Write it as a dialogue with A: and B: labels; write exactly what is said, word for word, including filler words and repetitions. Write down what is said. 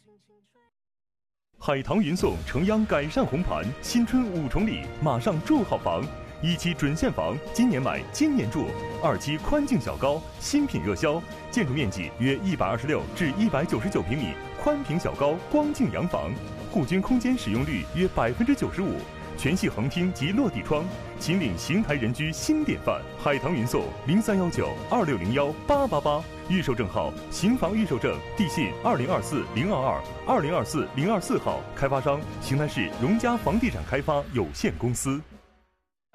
A: 海棠云颂城央改善红盘，新春五重礼，马上住好房。一期准现房，今年买今年住；二期宽净小高，新品热销，建筑面积约一百二十六至一百九十九平米，宽平小高光净洋房，户均空间使用率约百分之九十五，全系横厅及落地窗，秦岭邢台人居新典范。海棠云颂零三幺九二六零幺八八八，预售证号邢房预售证，地信二零二四零二二二零二四零二四号，开发商邢台市荣嘉房地产开发有限公司。